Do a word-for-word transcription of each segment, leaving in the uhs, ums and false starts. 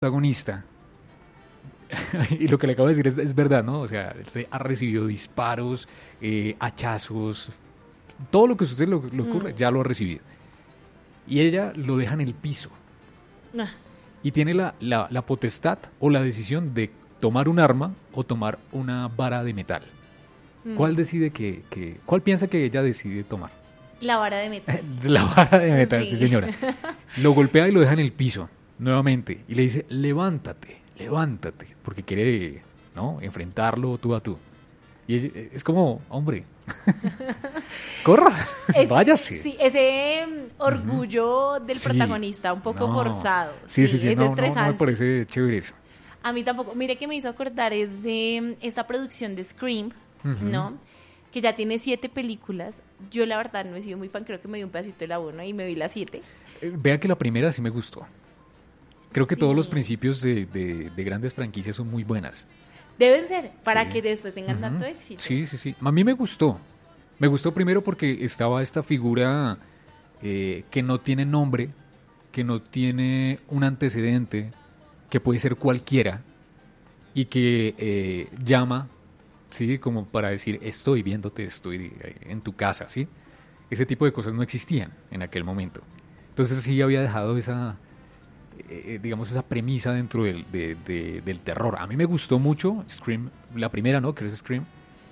protagonista, y lo que le acabo de decir es, es verdad, ¿no? O sea, re- ha recibido disparos, eh, hachazos, todo lo que a usted le, le ocurre, Mm. ya lo ha recibido. Y ella lo deja en el piso. Ah, Y tiene la, la, la potestad o la decisión de tomar un arma o tomar una vara de metal. mm. ¿Cuál decide que, que cuál piensa que ella decide tomar? La vara de metal. La vara de metal, sí. Sí. Señora. Lo golpea y lo deja en el piso, nuevamente. Y le dice, levántate, levántate. Porque quiere, ¿no? Enfrentarlo tú a tú. Y es, es como, hombre, corra, Es- váyase. Sí, ese mm, orgullo del Sí. protagonista, un poco No. forzado. Sí, sí, sí, es no, no, no estresante. me parece chévere eso. A mí tampoco. Mire que me hizo acordar es de mm, esta producción de Scream, Ujú. ¿no? Que ya tiene siete películas. Yo la verdad no he sido muy fan, creo que me vi un pedacito de la uno y me vi la siete. Eh, Vea que la primera sí me gustó. Creo que Sí. todos los principios de, de- de grandes franquicias son muy buenas. Deben ser, para Sí. que después tengan Ujú. tanto éxito. Sí, sí, sí. A mí me gustó. Me gustó primero porque estaba esta figura eh, que no tiene nombre, que no tiene un antecedente, que puede ser cualquiera y que eh, llama, ¿sí? Como para decir, estoy viéndote, estoy eh, en tu casa, ¿sí? Ese tipo de cosas no existían en aquel momento. Entonces sí había dejado esa, eh, digamos, esa premisa dentro del, de- de- del terror. A mí me gustó mucho Scream, la primera, ¿no? Que es Scream.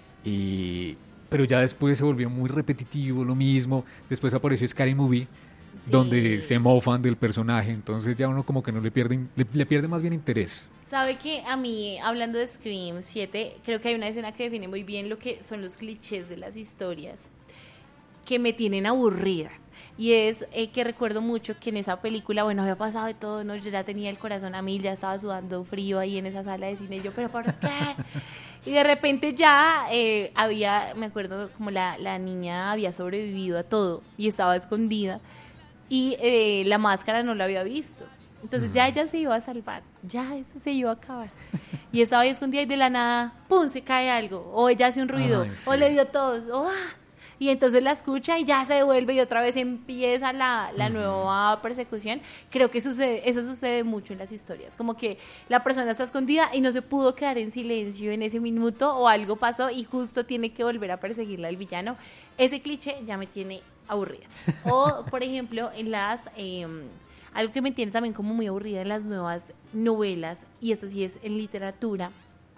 Y, pero ya después se volvió muy repetitivo, lo mismo. Después apareció Scary Movie, Sí. donde se mofan del personaje. Entonces ya uno como que no le pierde, in- le, le pierde más bien interés. Sabe que a mí, hablando de Scream siete, creo que hay una escena que define muy bien lo que son los clichés de las historias que me tienen aburrida. Y es eh, que recuerdo mucho que en esa película, bueno, había pasado de todo, ¿no? Yo ya tenía el corazón a mil, ya estaba sudando frío ahí en esa sala de cine. Y yo, ¿pero por qué? Y de repente ya eh, había, me acuerdo como la, la niña había sobrevivido a todo y estaba escondida. Y eh, la máscara no la había visto. Entonces ya ella se iba a salvar, ya eso se iba a acabar. Y estaba ahí escondida y de la nada, ¡pum!, se cae algo. O ella hace un ruido, Ay, sí. o le dio tos, o ¡ah! Y entonces la escucha y ya se devuelve y otra vez empieza la, la nueva persecución. Creo que sucede, eso sucede mucho en las historias, como que la persona está escondida y no se pudo quedar en silencio en ese minuto o algo pasó y justo tiene que volver a perseguirla el villano. Ese cliché ya me tiene aburrida. O, por ejemplo, en las... Eh, algo que me tiene también como muy aburrida en las nuevas novelas, y eso sí es en literatura,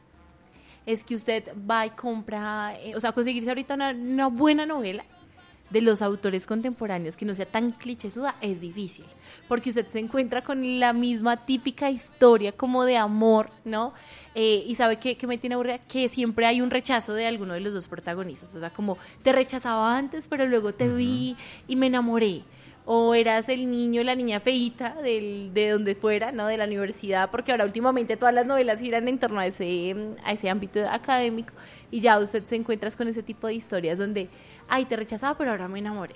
es que usted va y compra, eh, o sea, conseguirse ahorita una, una buena novela de los autores contemporáneos que no sea tan clichésuda es difícil, porque usted se encuentra con la misma típica historia como de amor, ¿no? Eh, y sabe que, que me tiene aburrida, que siempre hay un rechazo de alguno de los dos protagonistas, o sea, como te rechazaba antes, pero luego te vi y me enamoré. O eras el niño, la niña feíta del, de donde fuera, ¿no? De la universidad, porque ahora últimamente todas las novelas giran en torno a ese, a ese ámbito académico y ya usted se encuentra con ese tipo de historias donde, ay, te rechazaba, pero ahora me enamoré.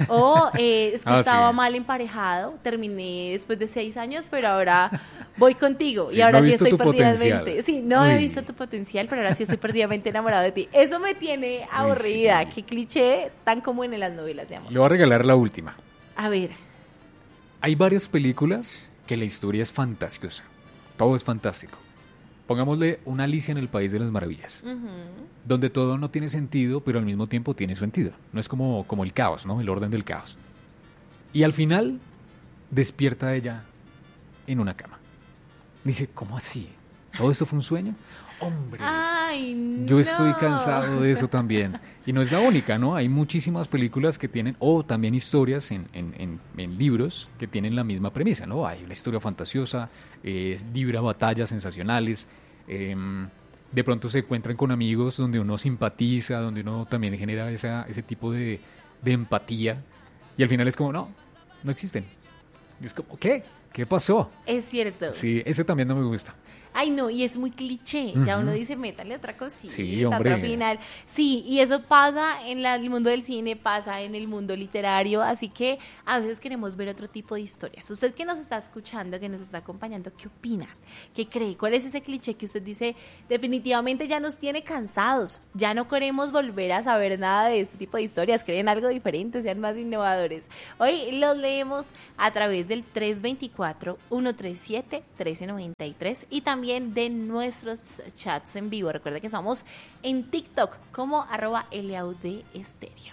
O eh, es que Ah, estaba sí. mal emparejado, terminé después de seis años, pero ahora voy contigo Sí, y ahora no he sí visto estoy tu potencial. perdidamente. Sí, no he Uy. visto tu potencial, pero ahora sí estoy perdidamente enamorado de ti. Eso me tiene aburrida. sí. Qué cliché tan común en las novelas de amor. Le voy a regalar la última. A ver. Hay varias películas que la historia es fantasiosa. Todo es fantástico. Pongámosle una Alicia en el País de las Maravillas, Ujú. donde todo no tiene sentido, pero al mismo tiempo tiene sentido. No es como, como el caos, ¿no? El orden del caos. Y al final despierta ella en una cama. Dice, ¿cómo así? ¿Todo esto fue un sueño? Hombre, Ay, yo estoy no. cansado de eso también. Y no es la única, ¿no? Hay muchísimas películas que tienen, o también historias en, en, en, en libros que tienen la misma premisa, ¿no? Hay una historia fantasiosa, eh, libra batallas sensacionales, eh, de pronto se encuentran con amigos donde uno simpatiza, donde uno también genera esa, ese tipo de, de empatía, y al final es como, no, no existen. Y es como, ¿qué? ¿Qué pasó? Es cierto. Sí, ese también no me gusta. Ay, no, y es muy cliché. Ya uno dice, métale otra cosita, Sí, hombre. otra final. Sí, y eso pasa en la- el mundo del cine, pasa en el mundo literario, así que a veces queremos ver otro tipo de historias. Usted que nos está escuchando, que nos está acompañando, ¿qué opina? ¿Qué cree? ¿Cuál es ese cliché que usted dice, definitivamente ya nos tiene cansados? Ya no queremos volver a saber nada de este tipo de historias, creen algo diferente, sean más innovadores. Hoy los leemos a través del tres dos cuatro, uno tres siete, uno tres nueve tres y también de nuestros chats en vivo. Recuerda que estamos en TikTok como arroba L A U D Estéreo.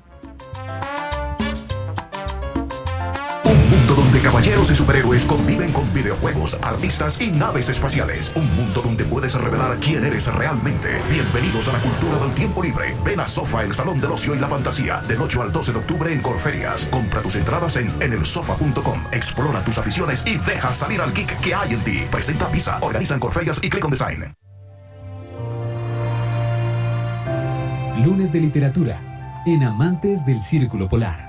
Un mundo donde caballeros y superhéroes conviven con videojuegos, artistas y naves espaciales. Un mundo donde puedes revelar quién eres realmente. Bienvenidos a la cultura del tiempo libre. Ven a Sofa, el salón del ocio y la fantasía, del ocho al doce de octubre en Corferias. Compra tus entradas en en el sofa punto com. Explora tus aficiones y deja salir al geek que hay en ti. Presenta Visa, organizan Corferias y Click on Design. Lunes de literatura en Amantes del Círculo Polar.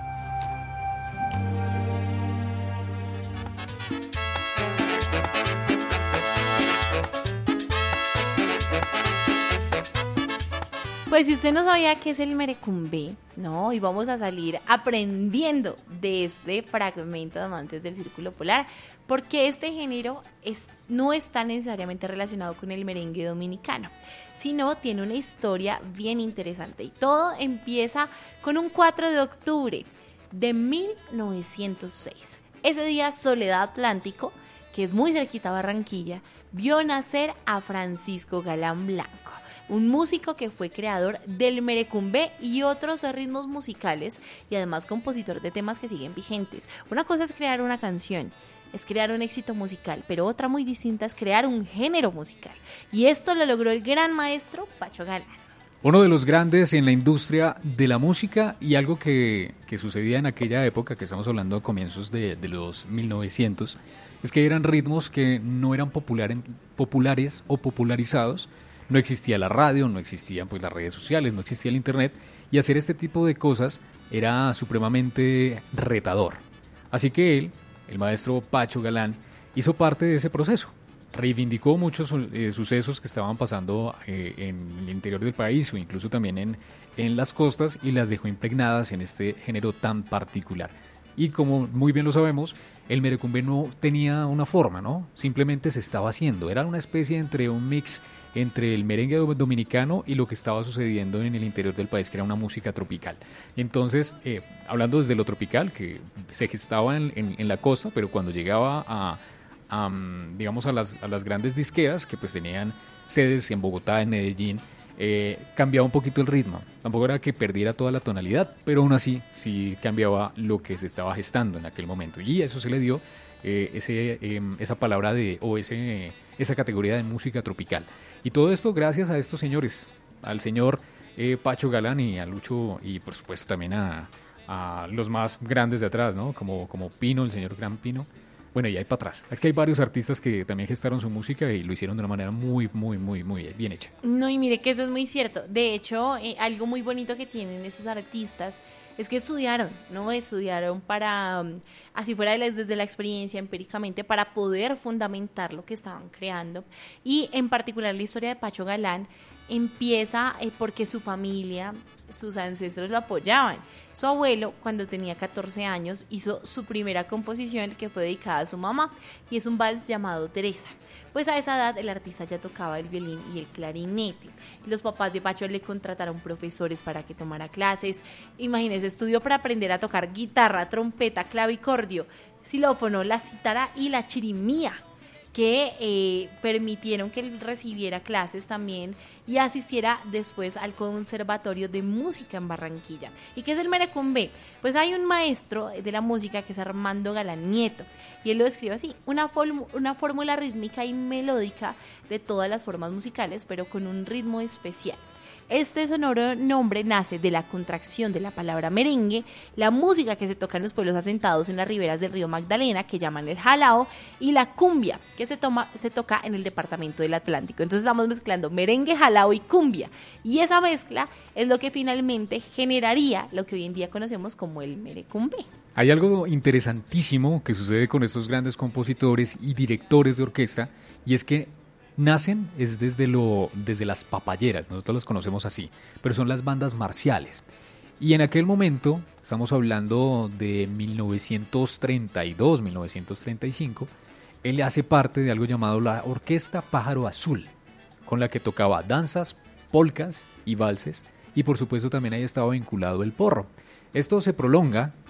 Pues si usted no sabía qué es el merecumbe, no, y vamos a salir aprendiendo de este fragmento de Amantes del Círculo Polar, porque este género es, no está necesariamente relacionado con el merengue dominicano, sino tiene una historia bien interesante. Y todo empieza con un cuatro de octubre de mil novecientos seis. Ese día Soledad Atlántico, que es muy cerquita a Barranquilla, vio nacer a Francisco Galán Blanco, un músico que fue creador del merecumbe y otros ritmos musicales y además compositor de temas que siguen vigentes. Una cosa es crear una canción, es crear un éxito musical, pero otra muy distinta es crear un género musical. Y esto lo logró el gran maestro Pacho Galán. Uno de los grandes en la industria de la música, y algo que, que sucedía en aquella época, que estamos hablando a comienzos de, de los mil novecientos, es que eran ritmos que no eran popular, populares o popularizados. No existía la radio, no existían pues las redes sociales, no existía el internet, y hacer este tipo de cosas era supremamente retador. Así que él, el maestro Pacho Galán, hizo parte de ese proceso. Reivindicó muchos eh, sucesos que estaban pasando eh, en el interior del país o incluso también en, en las costas, y las dejó impregnadas en este género tan particular. Y como muy bien lo sabemos, el merecumbe no tenía una forma, ¿no? Simplemente se estaba haciendo. Era una especie entre un mix entre el merengue dominicano y lo que estaba sucediendo en el interior del país, que era una música tropical. Entonces, eh, hablando desde lo tropical, que se gestaba en, en, en la costa, pero cuando llegaba a, a digamos, a las, a las grandes disqueras, que pues tenían sedes en Bogotá, en Medellín, eh, cambiaba un poquito el ritmo. Tampoco era que perdiera toda la tonalidad, pero aún así sí cambiaba lo que se estaba gestando en aquel momento. Y eso se le dio eh, ese, eh, esa palabra de, o ese, esa categoría de música tropical. Y todo esto gracias a estos señores, al señor eh, Pacho Galán y a Lucho, y por supuesto también a, a los más grandes de atrás, ¿no? Como, como Pino, el señor Gran Pino. Bueno, y ahí para atrás. Es que hay varios artistas que también gestaron su música y lo hicieron de una manera muy, muy, muy, muy bien hecha. No, y mire que eso es muy cierto. De hecho, eh, algo muy bonito que tienen esos artistas es que estudiaron, ¿no? Estudiaron para, um, así fuera de la, desde la experiencia, empíricamente, para poder fundamentar lo que estaban creando. Y en particular la historia de Pacho Galán empieza eh, porque su familia, sus ancestros lo apoyaban. Su abuelo, cuando tenía catorce años, hizo su primera composición que fue dedicada a su mamá, y es un vals llamado Teresa. Pues a esa edad el artista ya tocaba el violín y el clarinete. Los papás de Pacho le contrataron profesores para que tomara clases. Imagínense, estudió para aprender a tocar guitarra, trompeta, clavicordio, xilófono, la cítara y la chirimía, que eh, permitieron que él recibiera clases también y asistiera después al Conservatorio de Música en Barranquilla. ¿Y qué es el merecumbe? Pues hay un maestro de la música que es Armando Galán Nieto, y él lo describe así: una, form- una fórmula rítmica y melódica de todas las formas musicales, pero con un ritmo especial. Este sonoro nombre nace de la contracción de la palabra merengue, la música que se toca en los pueblos asentados en las riberas del río Magdalena, que llaman el jalao, y la cumbia, que se, toma, se toca en el departamento del Atlántico. Entonces estamos mezclando merengue, jalao y cumbia, y esa mezcla es lo que finalmente generaría lo que hoy en día conocemos como el merecumbe. Hay algo interesantísimo que sucede con estos grandes compositores y directores de orquesta, y es que nacen es desde, lo, desde las papayeras, nosotros las conocemos así, pero son las bandas marciales. Y en aquel momento, estamos hablando de mil novecientos treinta y dos, mil novecientos treinta y cinco, él hace parte de algo llamado la Orquesta Pájaro Azul, con la que tocaba danzas, polcas y valses, y por supuesto también ahí estaba vinculado el porro. Esto se prolonga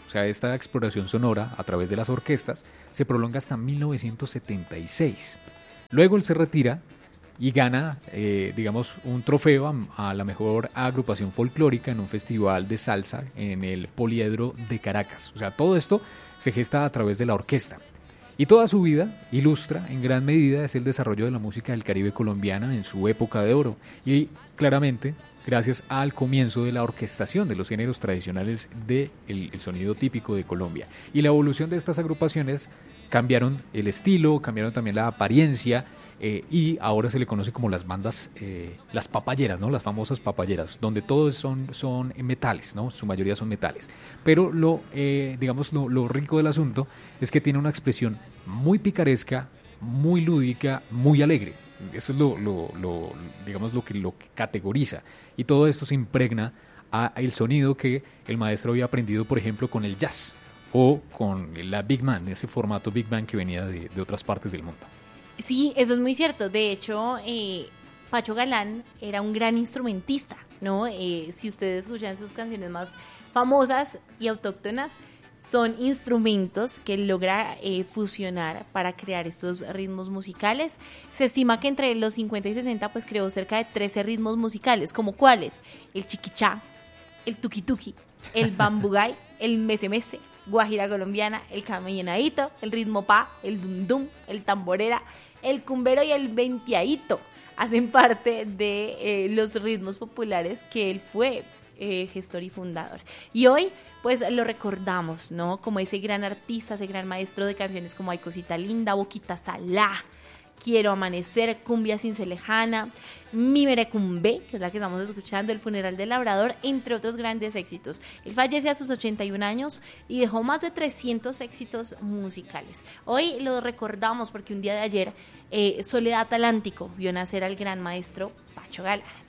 o sea, esta exploración sonora a través de las orquestas, se prolonga hasta mil novecientos setenta y seis. Luego él se retira y gana, eh, digamos, un trofeo a, a la mejor agrupación folclórica en un festival de salsa en el Poliedro de Caracas. O sea, todo esto se gesta a través de la orquesta. Y toda su vida ilustra en gran medida es el desarrollo de la música del Caribe colombiana en su época de oro. Y claramente, gracias al comienzo de la orquestación de los géneros tradicionales del el sonido típico de Colombia. Y la evolución de estas agrupaciones cambiaron el estilo, cambiaron también la apariencia, eh, y ahora se le conoce como las bandas, eh, las papayeras, ¿no? Las famosas papayeras, donde todos son, son metales, ¿no? Su mayoría son metales. Pero lo, eh, digamos, lo, lo rico del asunto es que tiene una expresión muy picaresca, muy lúdica, muy alegre. Eso es lo, lo, lo, digamos, lo que lo que categoriza. Y todo esto se impregna a el sonido que el maestro había aprendido, por ejemplo, con el jazz o con la Big Band, ese formato Big Band que venía de, de otras partes del mundo. Sí, eso es muy cierto. De hecho, eh, Pacho Galán era un gran instrumentista, ¿no? Eh, si ustedes escuchan sus canciones más famosas y autóctonas, son instrumentos que él logra eh, fusionar para crear estos ritmos musicales. Se estima que entre los cincuenta y sesenta pues creó cerca de trece ritmos musicales, como cuáles: el chiquichá, el tuki tuki, el bambugay, el mese mese, guajira colombiana, el caminadito, el ritmo pa, el dum dum, el tamborera, el cumbero y el ventiadito. Hacen parte de eh, los ritmos populares que él fue eh, gestor y fundador. Y hoy pues lo recordamos, ¿no? Como ese gran artista, ese gran maestro de canciones como Ay Cosita Linda, Boquita Salá, Quiero Amanecer, Cumbia Cincelejana, Mi Merecumbe, que es la que estamos escuchando, El Funeral del Labrador, entre otros grandes éxitos. Él fallece a sus ochenta y un años y dejó más de trescientos éxitos musicales. Hoy lo recordamos porque un día de ayer eh, Soledad Atlántico vio nacer al gran maestro Pacho Galán.